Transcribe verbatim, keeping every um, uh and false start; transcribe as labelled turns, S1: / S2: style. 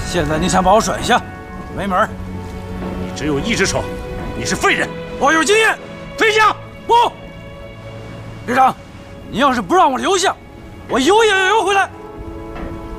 S1: 现在你想把我甩下，没门儿！
S2: 你只有一只手，你是废人。
S1: 我有经验，
S2: 退下！
S1: 不，队长，你要是不让我留下，我游也要游回来。